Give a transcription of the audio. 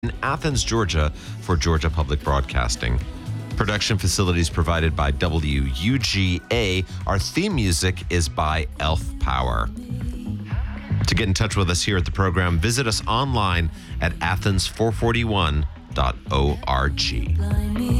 in Athens, Georgia for Georgia Public Broadcasting. Production facilities provided by WUGA. Our theme music is by Elf Power. To get in touch with us here at the program, visit us online at athens441.org.